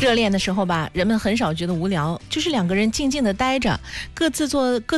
热恋的时候吧，人们很少觉得无聊，就是两个人静静的待着，各自做各